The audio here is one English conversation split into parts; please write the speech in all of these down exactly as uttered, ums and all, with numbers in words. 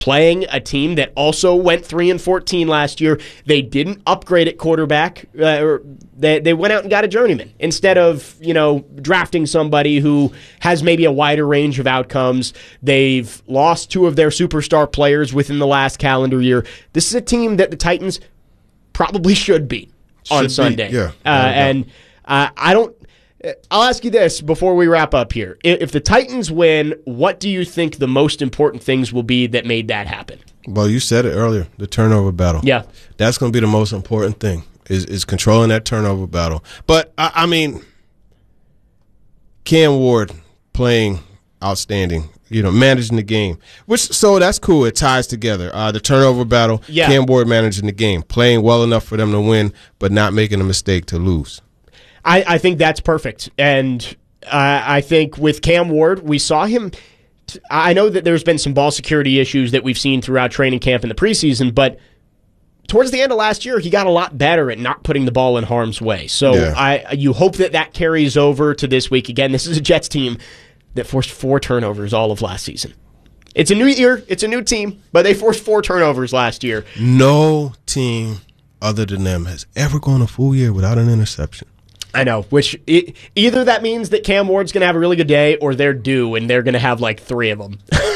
playing a team that also went three and fourteen last year. They didn't upgrade at quarterback. Uh, they they went out and got a journeyman instead of, you know, drafting somebody who has maybe a wider range of outcomes. They've lost two of their superstar players within the last calendar year. This is a team that the Titans probably should beat on should Sunday. Be, yeah, uh, and uh, I don't. I'll ask you this before we wrap up here. If the Titans win, what do you think the most important things will be that made that happen? Well, you said it earlier, the turnover battle. Yeah. That's going to be the most important thing, is is controlling that turnover battle. But, I, I mean, Cam Ward playing outstanding, you know, managing the game. Which So that's cool. It ties together. Uh, the turnover battle, yeah. Cam Ward managing the game, playing well enough for them to win, but not making a mistake to lose. I, I think that's perfect. And uh, I think with Cam Ward, we saw him. T- I know that there's been some ball security issues that we've seen throughout training camp in the preseason, but towards the end of last year, he got a lot better at not putting the ball in harm's way. So yeah. I you hope that that carries over to this week. Again, this is a Jets team that forced four turnovers all of last season. It's a new year. It's a new team, but they forced four turnovers last year. No team other than them has ever gone a full year without an interception. I know, which it, either that means that Cam Ward's going to have a really good day or they're due and they're going to have like three of them.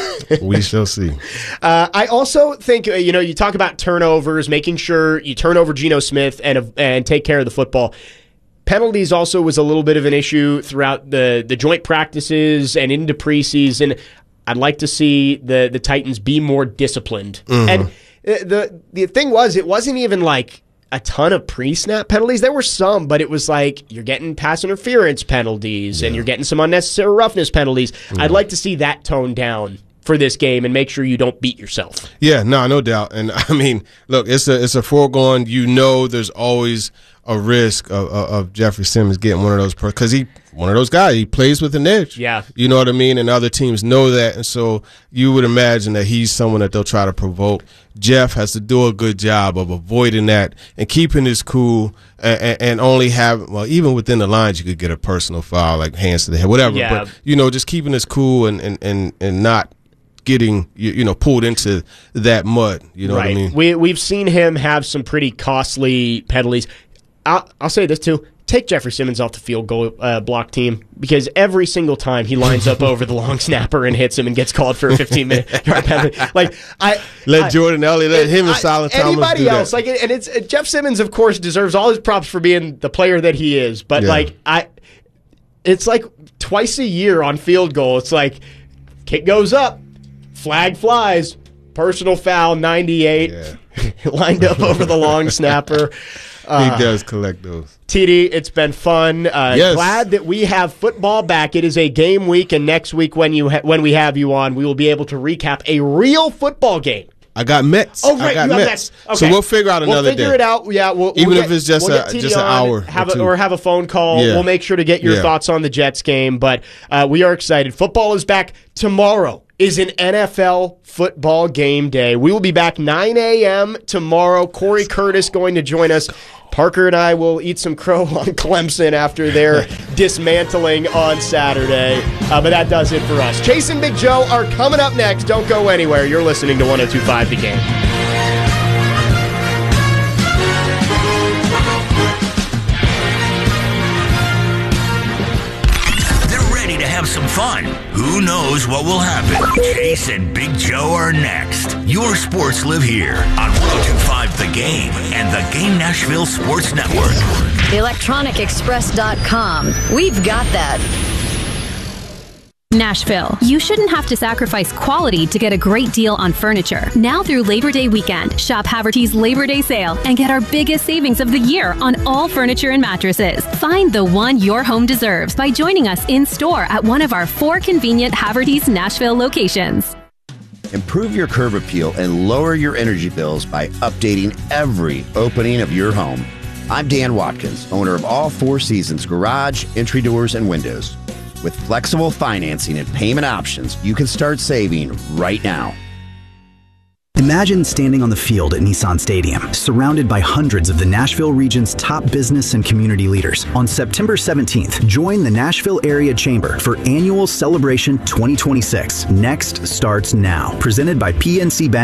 We shall see. Uh, I also think, you know, you talk about turnovers, making sure you turn over Geno Smith and and take care of the football. Penalties also was a little bit of an issue throughout the, the joint practices and into preseason. I'd like to see the, the Titans be more disciplined. Mm-hmm. And the the thing was, it wasn't even like a ton of pre-snap penalties. There were some, but it was like you're getting pass interference penalties yeah. and you're getting some unnecessary roughness penalties. Mm. I'd like to see that toned down for this game and make sure you don't beat yourself. Yeah, no, no doubt. And I mean, look, it's a it's a foregone. You know, there's always a risk of, of, of Jeffrey Simmons getting one of those because he one of those guys. He plays with an edge. Yeah, you know what I mean. And other teams know that, and so you would imagine that he's someone that they'll try to provoke. Jeff has to do a good job of avoiding that and keeping his cool and, and only have, well, even within the lines, you could get a personal foul, like hands to the head, whatever. Yeah. But, you know, just keeping his cool and, and, and, and not getting, you, you know, pulled into that mud. You know right. what I mean? We, we've seen him have some pretty costly penalties. I'll, I'll say this, too. Take Jeffrey Simmons off the field goal uh, block team because every single time he lines up over the long snapper and hits him and gets called for a fifteen-minute yard penalty. Like I let I, Jordan Elliott, let him and I, Solomon Thomas anybody do else that. like, and it's uh, Jeff Simmons, of course, deserves all his props for being the player that he is. But yeah. like I, it's like twice a year on field goal. It's like kick goes up, flag flies, personal foul, ninety-eight, yeah. lined up over the long snapper. Uh, he does collect those. T D, it's been fun. Uh, yes. Glad that we have football back. It is a game week, and next week when you ha- when we have you on, we will be able to recap a real football game. I got Mets. Oh, right, I got you Mets. have Mets. Okay. So we'll figure out another day. We'll figure day. it out. Yeah, we'll, even we'll if get, it's just we'll a just an on, hour have or, a, or have a phone call. Yeah. We'll make sure to get your yeah. thoughts on the Jets game. But uh, we are excited. Football is back tomorrow. Is an N F L football game day. We will be back nine a.m. tomorrow. Corey Curtis going to join us. Parker and I will eat some crow on Clemson after their dismantling on Saturday. Uh, but that does it for us. Chase and Big Joe are coming up next. Don't go anywhere. You're listening to one oh two point five The Game. Have some fun. Who knows what will happen? Chase and Big Joe are next. Your sports live here on one oh two point five The Game and the Game Nashville Sports Network. electronic express dot com. We've got that. Nashville. You shouldn't have to sacrifice quality to get a great deal on furniture. Now through Labor Day weekend, shop Haverty's Labor Day sale and get our biggest savings of the year on all furniture and mattresses. Find the one your home deserves by joining us in store at one of our four convenient Haverty's Nashville locations. Improve your curb appeal and lower your energy bills by updating every opening of your home. I'm Dan Watkins, owner of All Four Seasons Garage, Entry Doors, and Windows. With flexible financing and payment options, you can start saving right now. The Imagine standing on the field at Nissan Stadium, surrounded by hundreds of the Nashville region's top business and community leaders. On September seventeenth, join the Nashville Area Chamber for Annual Celebration twenty twenty-six. Next starts now. Presented by P N C Bank.